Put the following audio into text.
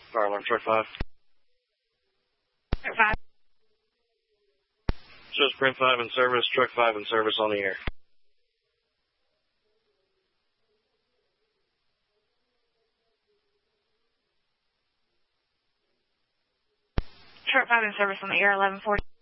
Fire alarm, truck 5. Truck 5. Shows Print 5 in service, truck 5 in service on the air. Truck 5 in service on the air, 1140.